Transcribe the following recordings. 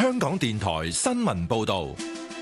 香港電台新聞報道。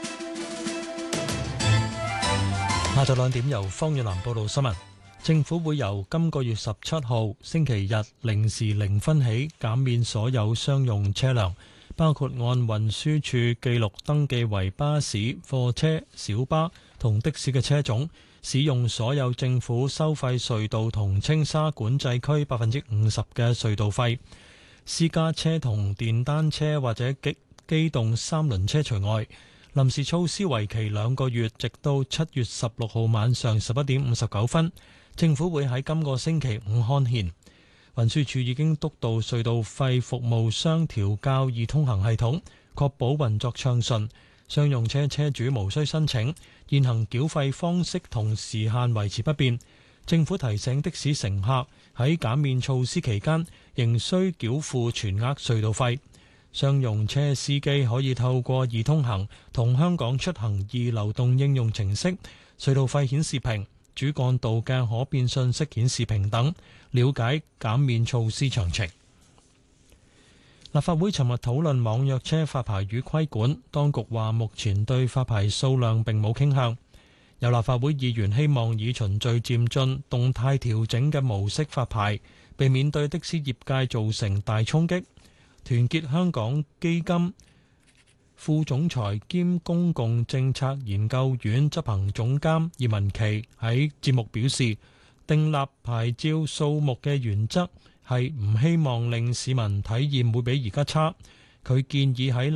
下晝2點由方遠南報道新聞。政府會由今個月17號星期日0時0分起減免所有商用車輛，包括按運輸署記錄登記為巴士、貨車、小巴同的士嘅車種，使用所有政府收費隧道同青沙管制區50%嘅隧道費。私家車同電單車或者機動三輪車除外。臨時措施為期2個月，直到7月16號晚上11點59分。政府會喺今個星期五刊憲。運輸署已經督導隧道費服務商調校易通行系統，確保運作暢順。商用車車主無需申請，現行繳費方式同時限維持不變。政府提醒的士乘客喺減免措施期間仍需繳付全額隧道費。商用車司機可以透過易通行同香港出行易流動應用程式、隧道費顯示屏、主幹道嘅可變信息顯示屏等，了解減免措施詳情。立法會尋日討論網約車發牌與規管，當局話目前對發牌數量並冇傾向。有立法會議員希望以循序漸進、動態調整嘅模式發牌，避免對的士業界造成大衝擊。團結香港基金副總裁兼公共政策研究院執行總監葉文琪喺節目表示，訂立牌照數目嘅原則係唔希望令市民體驗會比而家差。佢建議喺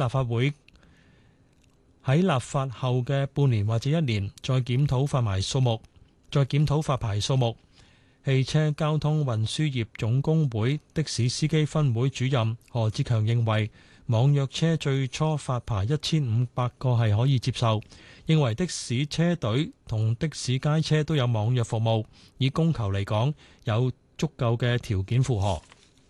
立法後嘅半年或者1年再檢討發牌數目。汽車交通運輸業總工會的士司機分會主任何志強認為，網約車最初發牌1500個係可以接受，認為的士車隊同的士街車都有網約服務，以供求嚟講有足夠嘅條件符合。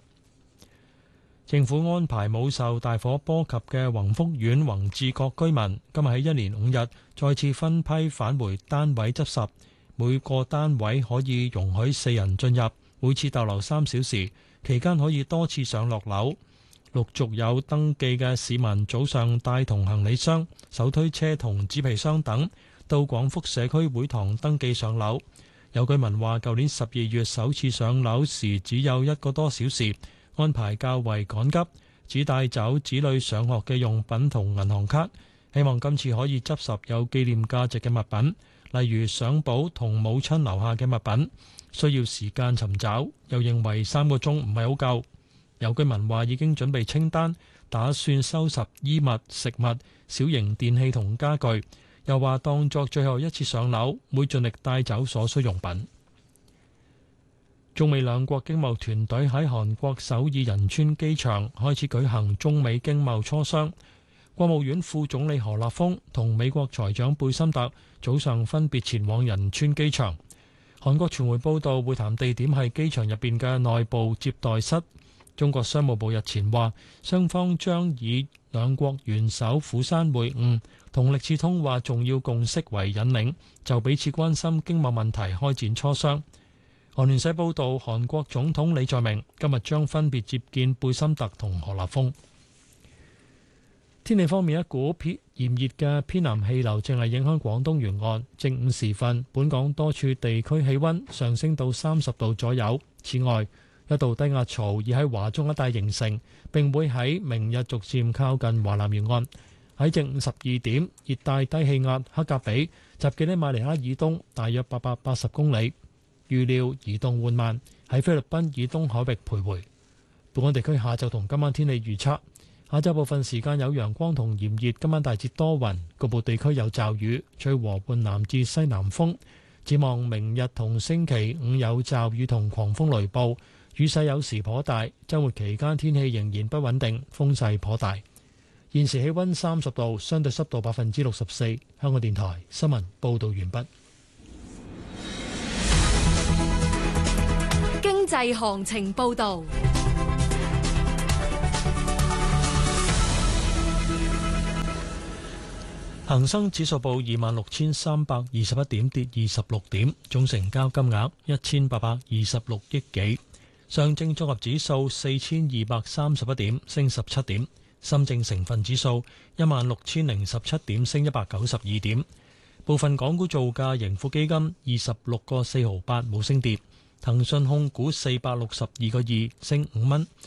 政府安排冇受大火波及嘅宏福苑宏志閣居民，今日喺1連5日再次分批返回單位執拾。每個單位可以容許4人進入，每次逗留3小時，期間可以多次上落樓。陸續有登記嘅市民早上帶同行李箱、手推車同紙皮箱等到廣福社區會堂登記上樓。有居民話，舊年12月首次上樓時只有1個多小時，安排較為趕急，只帶走子女上學嘅用品同銀行卡，希望今次可以執拾有紀念價值嘅物品。例如相簿同母親留下嘅物品，需要時間尋找，又認為3個鐘唔係好夠。有居民話已經準備清單，打算收拾衣物、食物、小型電器同家具，又話當作最後一次上樓，會盡力帶走所需用品。中美兩國經貿團隊喺韓國首爾仁川機場開始舉行中美經貿磋商。國務院副總理何立峰同美國財長貝森特早上分別前往仁川機場。韓國傳媒報道，會談地點係機場入邊嘅內部接待室。中國商務部日前話，雙方將以兩國元首釜山會晤同歷次通話重要共識為引領，就彼此關心經貿問題開展磋商。韓聯社報道，韓國總統李在明今日將分別接見貝森特同何立峰。天氣方面，一股炎熱嘅偏南氣流正係影響廣東沿岸。正午時分，本港多處地區氣溫上升到30度左右。此外，一道低壓槽已喺華中一帶形成，並會喺明日逐漸靠近華南沿岸。喺正午12點，熱帶低氣壓克格比集結喺馬尼拉以東大約880公里，預料移動緩慢，喺菲律賓以東海域徘徊。本港地區下晝同今晚天氣預測。下晝部分時間有陽光同炎熱，今晚大致多雲，局部地區有驟雨，吹和緩南至西南風。展望明日同星期五有驟雨同狂風雷暴，雨勢有時頗大。週末期間天氣仍然不穩定，風勢頗大。現時氣溫30度，相對濕度64%。香港電台新聞報導完畢。 經濟行情報導。 恒生指數報26,321點，跌26點，總成交金額1,826億幾。上證綜合指數4,231點，升17點。 深證成分指數16,017點，升192點。部分港股造價，盈富基金26個4毫8冇升跌，騰訊控股462個2升5蚊，